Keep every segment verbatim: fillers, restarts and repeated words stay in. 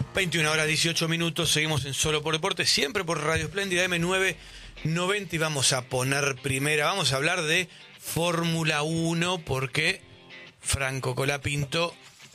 veintiuna horas dieciocho minutos, seguimos en Solo por Deporte, siempre por Radio Espléndida eme novecientos noventa, y vamos a poner primera, vamos a hablar de Fórmula uno porque Franco Colapinto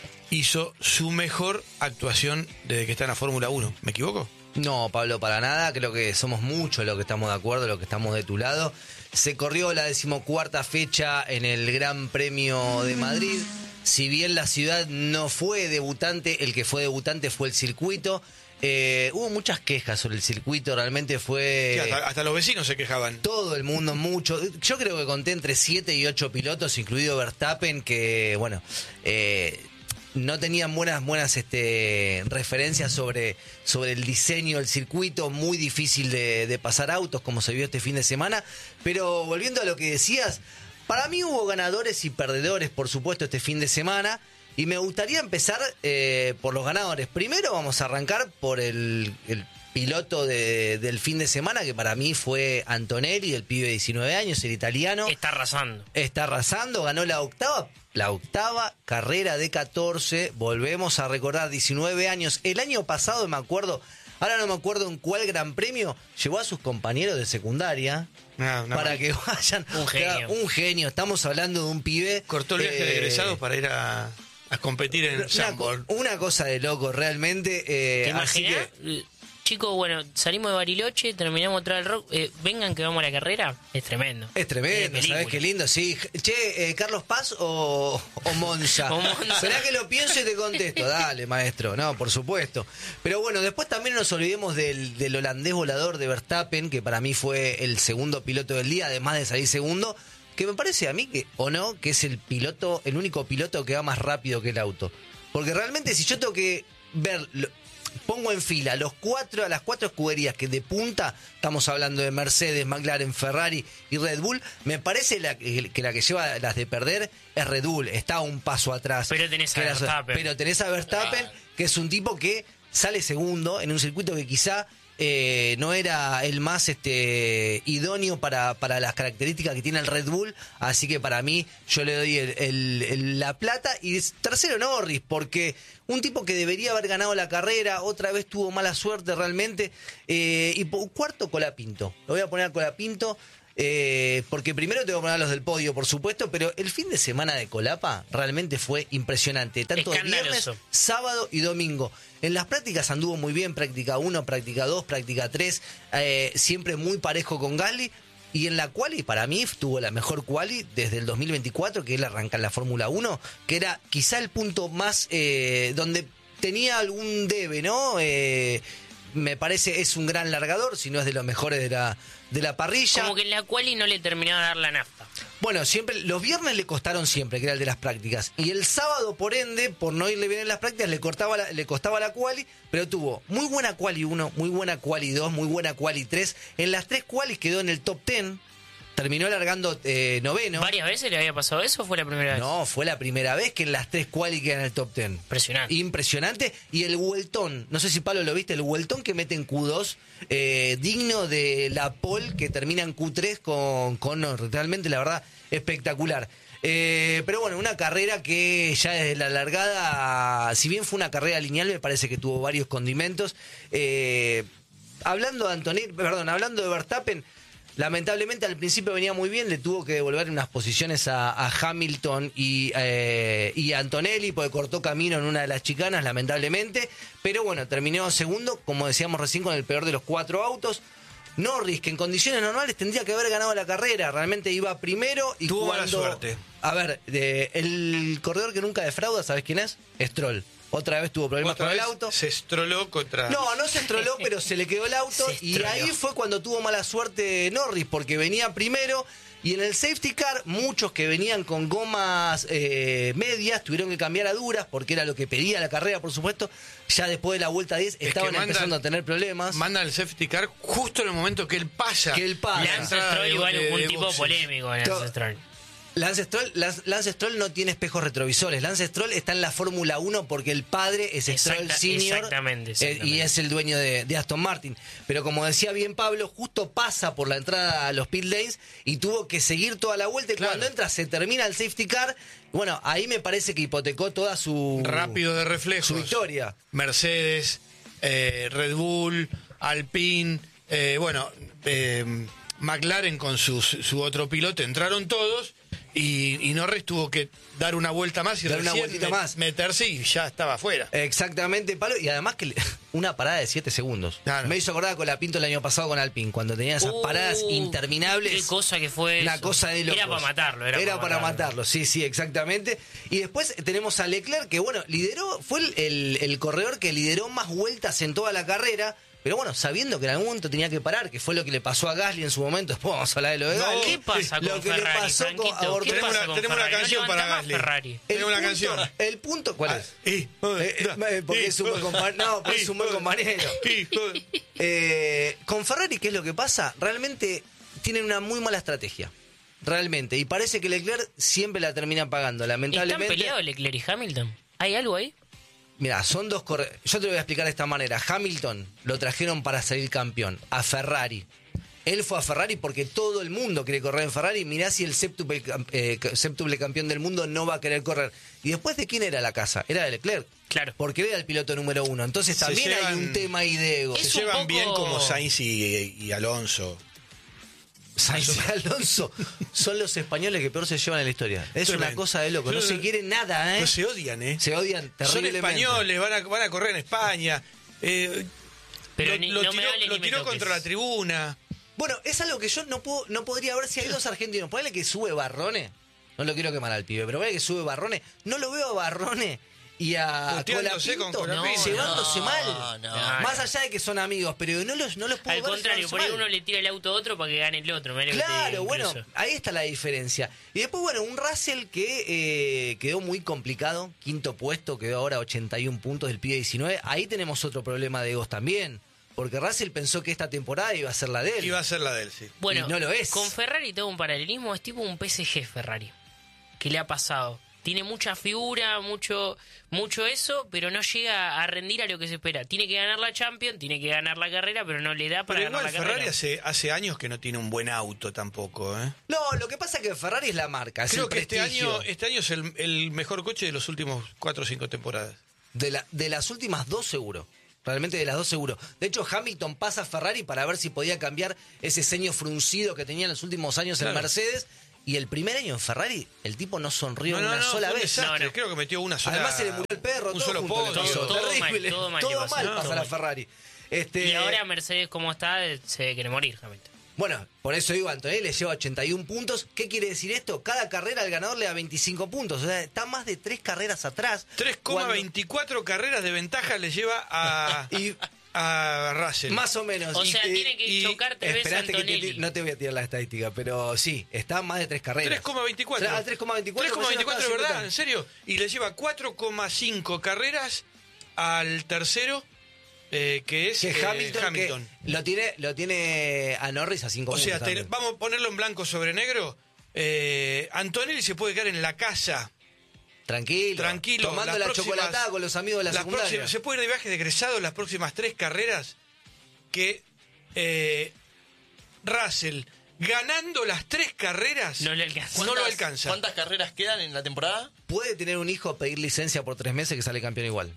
hizo su mejor actuación desde que está en la Fórmula uno. ¿Me equivoco? No, Pablo, para nada. Creo que somos muchos los que estamos de acuerdo, los que estamos de tu lado. Se corrió la decimocuarta fecha en el Gran Premio de Madrid. Si bien la ciudad no fue debutante, el que fue debutante fue el circuito. Eh, hubo muchas quejas sobre el circuito, realmente fue... Sí, hasta, hasta los vecinos se quejaban. Todo el mundo, mucho. Yo creo que conté entre siete y ocho pilotos, incluido Verstappen, que, bueno, eh, no tenían buenas buenas este, referencias sobre, sobre el diseño del circuito, muy difícil de, de pasar autos, como se vio este fin de semana. Pero volviendo a lo que decías, para mí hubo ganadores y perdedores, por supuesto, este fin de semana. Y me gustaría empezar eh, por los ganadores. Primero vamos a arrancar por el, el piloto de, del fin de semana, que para mí fue Antonelli, el pibe de diecinueve años, el italiano. Está arrasando. Está arrasando, ganó la octava, la octava carrera de catorce. Volvemos a recordar, diecinueve años. El año pasado, me acuerdo, ahora no me acuerdo en cuál gran premio, llevó a sus compañeros de secundaria. No, no, para no. que vayan. Un genio. Un genio. Estamos hablando de un pibe. Cortó el viaje eh, de egresados para ir a... a competir en el Una, Sambor. una cosa de loco, realmente. Eh, ¿Te así imaginas? que, Chicos, bueno, salimos de Bariloche, terminamos atrás del rock. Eh, vengan que vamos a la carrera. Es tremendo. es tremendo, Eh, ¿sabes película. qué lindo? Sí. Che, eh, ¿Carlos Paz o, o Monza? O Monza. Esperá que lo pienso y te contesto. Dale, maestro. No, por supuesto. Pero bueno, después también no nos olvidemos del, del holandés volador de Verstappen, que para mí fue el segundo piloto del día, además de salir segundo. Que me parece a mí que, o no, que es el piloto, el único piloto que va más rápido que el auto. Porque realmente si yo tengo que ver, lo- pongo en fila los cuatro, a las cuatro escuderías que de punta, estamos hablando de Mercedes, McLaren, Ferrari y Red Bull, me parece la, que la que lleva las de perder es Red Bull, está un paso atrás. Pero tenés a Que era- Verstappen. Pero tenés a Verstappen, Claro. que es un tipo que sale segundo en un circuito que quizá eh, no era el más este idóneo para, para las características que tiene el Red Bull, así que para mí yo le doy el, el- el- la plata. Y es- tercero Norris, porque un tipo que debería haber ganado la carrera, otra vez tuvo mala suerte realmente. Eh, y po- cuarto Colapinto, lo voy a poner a Colapinto. Eh, porque primero tengo que poner los del podio, por supuesto, pero el fin de semana de Colapa realmente fue impresionante. Tanto el viernes, Escandaloso. sábado y domingo. En las prácticas anduvo muy bien, práctica uno, práctica dos, práctica tres, eh, siempre muy parejo con Gasly. Y en la quali, para mí, tuvo la mejor quali desde el dos mil veinticuatro, que él arranca en la Fórmula uno, que era quizá el punto más eh, donde tenía algún debe, ¿no? Eh, me parece es un gran largador, si no es de los mejores de la, de la parrilla. Como que en la quali no le terminaba de dar la nafta. Bueno, siempre los viernes le costaron siempre, que era el de las prácticas. Y el sábado, por ende, por no irle bien en las prácticas, le, cortaba la- le costaba la quali, pero tuvo muy buena quali uno, muy buena quali dos, muy buena quali tres. En las tres qualis quedó en el top diez. Terminó largando eh, noveno. ¿Varias veces le había pasado eso o fue la primera vez? No, fue la primera vez que en las tres quali queda en el top diez. Impresionante. Impresionante. Y el vueltón, no sé si Pablo lo viste, el vueltón que mete en Q dos, eh, digno de la pole que termina en Q tres con, con Norris. Realmente, la verdad, espectacular. Eh, pero bueno, una carrera que ya desde la largada, si bien fue una carrera lineal, me parece que tuvo varios condimentos. Eh, hablando de Antonelli, perdón, hablando de Verstappen, lamentablemente al principio venía muy bien, le tuvo que devolver unas posiciones a, a Hamilton y, eh, y a Antonelli, porque cortó camino en una de las chicanas, lamentablemente. Pero bueno, terminó segundo, como decíamos recién, con el peor de los cuatro autos. Norris, que en condiciones normales tendría que haber ganado la carrera, realmente iba primero y Tuvo mala cuando... suerte. A ver, de- el corredor que nunca defrauda, ¿sabes quién es? Stroll. Otra vez tuvo problemas Otra con el vez auto. se estroló contra... No, no se estroló, pero se le quedó el auto. Se Y estroló. ahí fue cuando tuvo mala suerte Norris, porque venía primero. Y en el safety car, muchos que venían con gomas eh, medias tuvieron que cambiar a duras, porque era lo que pedía la carrera, por supuesto. Ya después de la vuelta diez que estaban mandan- empezando a tener problemas. Manda el safety car justo en el momento que él pasa. Que él pasa. La Lance entrada Stroll de- igual de- un de tipo boxes. polémico, To- Lance Stroll. Lance Stroll, Lance, Lance Stroll no tiene espejos retrovisores. Lance Stroll está en la Fórmula uno porque el padre es Stroll Exacta, Senior exactamente, eh, exactamente. y es el dueño de, de Aston Martin. Pero como decía bien Pablo, justo pasa por la entrada a los pit lanes y tuvo que seguir toda la vuelta. Y Claro. cuando entra se termina el safety car. Bueno, ahí me parece que hipotecó toda su, Rápido de reflejos. su victoria. Mercedes, eh, Red Bull, Alpine, eh, bueno, eh, McLaren con su, su otro piloto, entraron todos y, y Norris tuvo que dar una vuelta más y Dar una recién vueltita me- más. meterse y ya estaba afuera. Exactamente, Pablo. Y además que le- una parada de siete segundos. Claro. Me hizo acordar con la Pinto el año pasado con Alpine, cuando tenía esas Uh, paradas interminables. Qué cosa que fue Una eso. cosa de locos. Era para matarlo. Era, Era para matarlo, sí, sí, exactamente. Y después tenemos a Leclerc, que bueno, lideró, fue el, el- el corredor que lideró más vueltas en toda la carrera. Pero bueno, sabiendo que en algún momento tenía que parar, que fue lo que le pasó a Gasly en su momento, después vamos a hablar de lo de No, Gasly. ¿Qué pasa lo con que le Ferrari, pasó con- Franquito? a ¿Qué Bortoletti. Tenemos pasa una- con tenemos una Ferrari? canción No para levanta más Gasly. Ferrari. El Tengo una punto- canción. El punto, ¿cuál es? Y- Eh, eh, porque es un buen compa- no, porque es un buen compañero. Hijo de- Eh, con Ferrari, ¿qué es lo que pasa? Realmente tienen una muy mala estrategia. Realmente. Y parece que Leclerc siempre la termina pagando. ¿Están Lamentablemente. peleados Leclerc y Hamilton? ¿Hay algo ahí? Mira, son dos corre... Yo te lo voy a explicar de esta manera. Hamilton lo trajeron para salir campeón. A Ferrari. Él fue a Ferrari porque todo el mundo quiere correr en Ferrari. Mirá si el séptuple, cam- eh, séptuple campeón del mundo no va a querer correr. ¿Y después de quién era la casa? Era de Leclerc. Claro. Porque él era el piloto número uno. Entonces Se también hay llevan- un tema ahí de ego. Es Se un llevan poco- bien como Sainz y, y Alonso. Sainz y Alonso son los españoles que peor se llevan en la historia. Es Tremendo. una cosa de loco. No Pero- se quieren nada, ¿eh? No se odian, ¿eh? Se odian Son terriblemente. españoles, van a, van a correr en España. Eh, Pero lo, ni- lo no me tiró, hables lo ni me tiró toques. contra la tribuna. Bueno, es algo que yo no puedo, no podría ver si hay dos argentinos. Ponele que sube Barrone. No lo quiero quemar al pibe, pero ponele que sube Barrone. No lo veo a Barrone y a Puteándose con Colapinto Colapinto. llevándose No, mal. no. Más allá de que son amigos, pero no los, no los puedo Al ver contrario, por llevándose ahí mal. uno le tira el auto a otro para que gane el otro. mirá lo que te Claro, digo, bueno, incluso. ahí está la diferencia. Y después, bueno, un Russell que eh, quedó muy complicado, quinto puesto, quedó ahora ochenta y uno puntos del pibe diecinueve. Ahí tenemos otro problema de egos también, porque Russell pensó que esta temporada iba a ser la de él. Iba a ser la de él, sí. Bueno, y no lo es. con Ferrari tengo un paralelismo, es tipo un P S G Ferrari. ¿Qué le ha pasado? Tiene mucha figura, mucho mucho eso, pero no llega a rendir a lo que se espera. Tiene que ganar la Champions, tiene que ganar la carrera, pero no le da para Pero ganar igual la Ferrari carrera. hace, hace años que no tiene un buen auto tampoco, ¿eh? No, lo que pasa es que Ferrari es la marca, es Creo el que este prestigio. año, este año es el, el mejor coche de los últimos cuatro o cinco temporadas. De, la, de las últimas dos seguro. Realmente de las dos seguro. De hecho, Hamilton pasa a Ferrari para ver si podía cambiar ese ceño fruncido que tenía en los últimos años Claro. en Mercedes. Y el primer año en Ferrari, el tipo no sonrió No, no, una no, sola fue un vez. desastre. No, no. Creo que metió una sola. Además se le murió el perro, un todo solo junto le podio. pasó. Todo- todo Terrible. mal, todo mal Todo le pasó. mal No, pasa todo a la mal. Ferrari. Este, Y ahora Mercedes, como está, se quiere morir, Hamilton. Bueno, por eso digo, Antonelli le lleva ochenta y uno puntos. ¿Qué quiere decir esto? Cada carrera al ganador le da veinticinco puntos. O sea, está más de tres carreras atrás. tres coma Cuando- veinticuatro carreras de ventaja le lleva a, Y a Russell. más o menos. O Y- sea, y- tiene que y- chocar tres veces Esperaste que te- Antonelli. no te voy a tirar la estadística, pero sí, está más de tres carreras. tres coma veinticuatro. Ah, tres coma veinticuatro, tres coma veinticuatro, pensé que ¿verdad? estaba ¿En serio? Y le lleva cuatro coma cinco carreras al tercero, eh, que es Que eh, Hamilton, Hamilton. que lo tiene, lo tiene a Norris a cinco O sea, puntos. te- también. vamos a ponerlo en blanco sobre negro. Eh, Antonelli se puede quedar en la casa, Tranquilo. tranquilo. Tomando las la próximas- chocolatada con los amigos de la las secundaria. próximas- se puede ir de viaje de egresado las próximas tres carreras que eh, Russell, ganando las tres carreras, No le alcanza. no lo alcanza. ¿Cuántas carreras quedan en la temporada? Puede tener un hijo, pedir licencia por tres meses que sale campeón igual.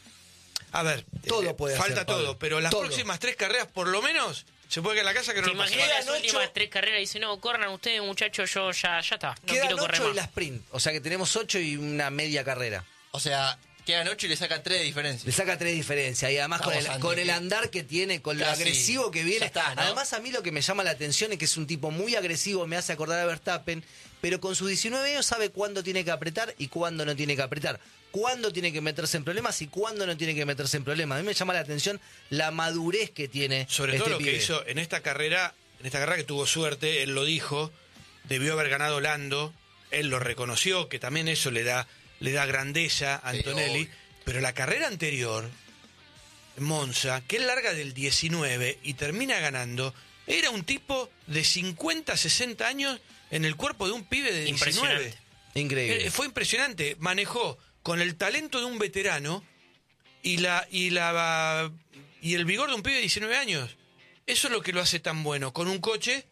A ver, Todo eh, puede falta hacer, Pablo. todo, pero las Todo. próximas tres carreras, por lo menos, se puede quedar en la casa que no ¿Te lo pasa. imaginas las Quedan últimas ocho- tres carreras y dice, no, corran ustedes, muchachos, yo ya, ya está, no Quedan quiero correr ocho más. y la sprint. O sea que tenemos ocho y una media carrera. O sea, quedan ocho y le sacan tres de diferencia. Le saca tres diferencias. Y además con Vamos, el, Andy, con el que- andar que tiene, con lo Casi. agresivo que viene. Ya está, ¿no? Además, a mí lo que me llama la atención es que es un tipo muy agresivo, me hace acordar a Verstappen, pero con sus diecinueve años sabe cuándo tiene que apretar y cuándo no tiene que apretar. Cuándo tiene que meterse en problemas y cuándo no tiene que meterse en problemas. A mí me llama la atención la madurez que tiene. Sobre este todo lo pibe. que hizo en esta carrera, en esta carrera que tuvo suerte, él lo dijo, debió haber ganado Lando, él lo reconoció, que también eso le da, le da grandeza a Antonelli, obvio. pero la carrera anterior, Monza, que él larga del diecinueve y termina ganando, Era un tipo de cincuenta, sesenta años en el cuerpo de un pibe de diecinueve. Increíble. Eh, fue impresionante. Manejó con el talento de un veterano y la y la y el vigor de un pibe de diecinueve años. Eso es lo que lo hace tan bueno. Con un coche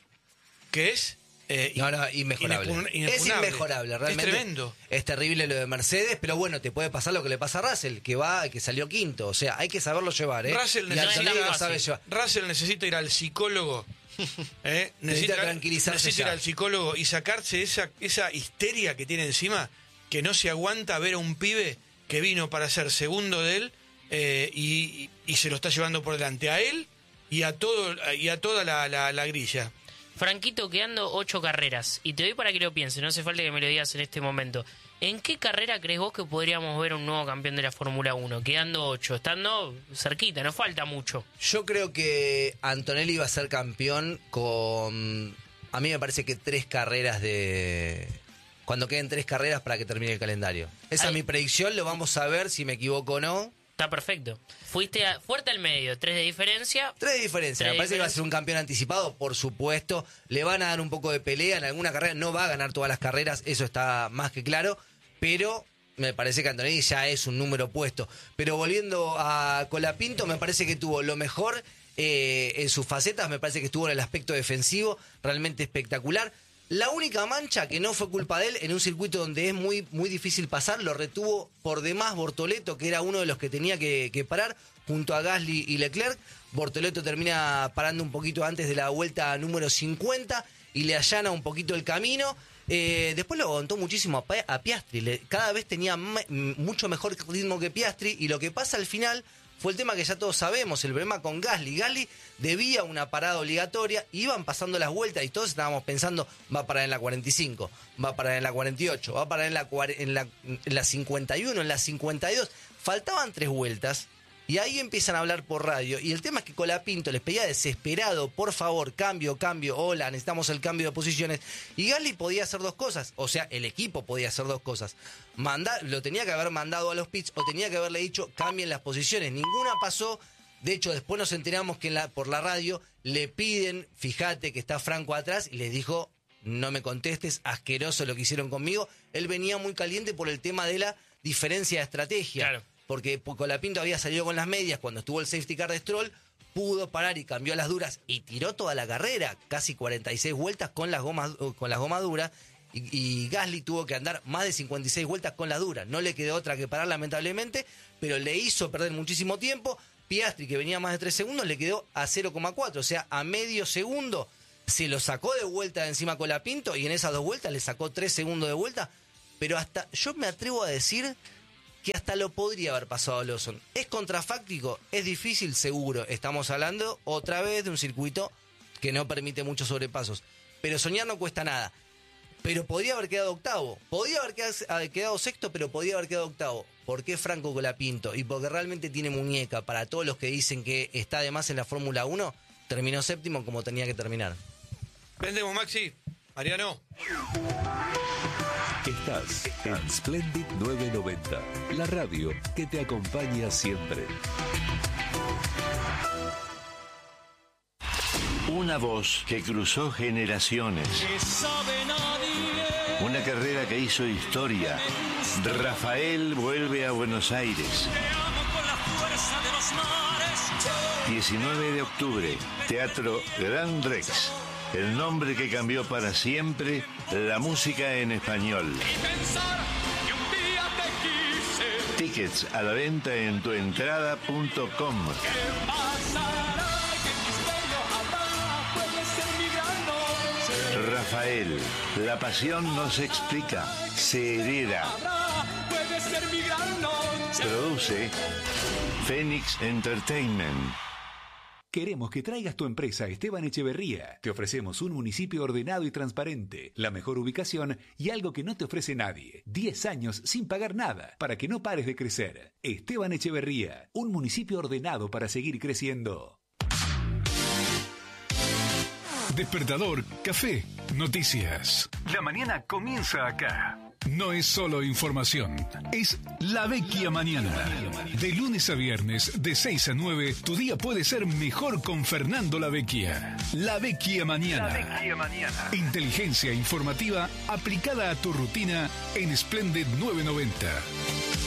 que es eh, No, no, inmejorable. inexpugn- Es inexpugnable. inmejorable, realmente. Es tremendo. Es terrible lo de Mercedes, pero bueno, te puede pasar lo que le pasa a Russell, que va, que salió quinto. O sea, hay que saberlo llevar, ¿eh? Russell Y necesita, Antonelli lo sabe llevar. Russell necesita ir al psicólogo. ¿eh? Necesita tranquilizarse necesita ir ya. al psicólogo y sacarse esa, esa histeria que tiene encima, que no se aguanta ver a un pibe que vino para ser segundo de él eh, y, y se lo está llevando por delante a él y a todo y a toda la, la, la grilla. Franquito, quedando ocho carreras, y te doy para que lo pienses, no hace falta que me lo digas en este momento. ¿En qué carrera crees vos que podríamos ver un nuevo campeón de la Fórmula uno? Quedando ocho, estando cerquita, no falta mucho. Yo creo que Antonelli va a ser campeón con... A mí me parece que tres carreras de... Cuando queden tres carreras para que termine el calendario. Esa Ay. es mi predicción, lo vamos a ver si me equivoco o no. Está perfecto. Fuiste a- fuerte al medio, tres de diferencia. Tres de diferencia. Tres Me de parece que va a diferencia. ser un campeón anticipado, por supuesto. Le van a dar un poco de pelea en alguna carrera. No va a ganar todas las carreras, eso está más que claro. Pero me parece que Antonelli ya es un número puesto. Pero volviendo a Colapinto, me parece que tuvo lo mejor eh, en sus facetas. Me parece que estuvo en el aspecto defensivo realmente espectacular. La única mancha que no fue culpa de él en un circuito donde es muy, muy difícil pasar, lo retuvo por demás Bortoleto, que era uno de los que tenía que, que parar, junto a Gasly y Leclerc. Bortoleto termina parando un poquito antes de la vuelta número cincuenta y le allana un poquito el camino. Eh, después lo aguantó muchísimo a, Pa- a Piastri. Le- cada vez tenía me- mucho mejor ritmo que Piastri, y lo que pasa al final fue el tema que ya todos sabemos, el problema con Gasly. Gasly debía una parada obligatoria, iban pasando las vueltas y todos estábamos pensando, va a parar en la cuarenta y cinco, va a parar en la cuarenta y ocho, va a parar en la, cuar- en la, en la cincuenta y uno, en la cincuenta y dos. Faltaban tres vueltas y ahí empiezan a hablar por radio. Y el tema es que Colapinto les pedía desesperado, por favor, cambio, cambio, hola, necesitamos el cambio de posiciones. Y Gasly podía hacer dos cosas, o sea, el equipo podía hacer dos cosas. Manda, lo tenía que haber mandado a los pits o tenía que haberle dicho cambien las posiciones. Ninguna pasó. De hecho, después nos enteramos que en la, por la radio le piden, fíjate que está Franco atrás, y les dijo, no me contestes, asqueroso lo que hicieron conmigo. Él venía muy caliente por el tema de la diferencia de estrategia. Claro. Porque Colapinto había salido con las medias cuando estuvo el safety car de Stroll, pudo parar y cambió a las duras y tiró toda la carrera, casi cuarenta y seis vueltas con las gomas, con las gomas duras. Y, y Gasly tuvo que andar más de cincuenta y seis vueltas con las duras. No le quedó otra que parar, lamentablemente, pero le hizo perder muchísimo tiempo. Piastri, que venía más de tres segundos, le quedó a cero coma cuatro, o sea, a medio segundo. Se lo sacó de vuelta de encima Colapinto y en esas dos vueltas le sacó tres segundos de vuelta. Pero hasta, yo me atrevo a decir que hasta lo podría haber pasado a Lawson. ¿Es contrafáctico? Es difícil, seguro. Estamos hablando otra vez de un circuito que no permite muchos sobrepasos. Pero soñar no cuesta nada. Pero podría haber quedado octavo. Podría haber quedado, quedado sexto, pero podría haber quedado octavo. ¿Por qué Franco Colapinto? Y porque realmente tiene muñeca. Para todos los que dicen que está de más en la Fórmula uno, terminó séptimo como tenía que terminar. Vendemos, Maxi. Mariano. Estás en Splendid novecientos noventa, la radio que te acompaña siempre. Una voz que cruzó generaciones. Una carrera que hizo historia. Rafael vuelve a Buenos Aires. diecinueve de octubre, Teatro Gran Rex. El nombre que cambió para siempre la música en español. Tickets a la venta en tuentrada punto com. Rafael, la pasión no se explica, se hereda. Produce Phoenix Entertainment. Queremos que traigas tu empresa a Esteban Echeverría. Te ofrecemos un municipio ordenado y transparente, la mejor ubicación y algo que no te ofrece nadie. diez años sin pagar nada, para que no pares de crecer. Esteban Echeverría, un municipio ordenado para seguir creciendo. Despertador, café, Noticias. La mañana comienza acá. No es solo información, es La Vecchia Mañana. De lunes a viernes, de seis a nueve, tu día puede ser mejor con Fernando La Vecchia. La Vecchia Mañana. La Vecchia Mañana. Inteligencia informativa aplicada a tu rutina en Splendid novecientos noventa.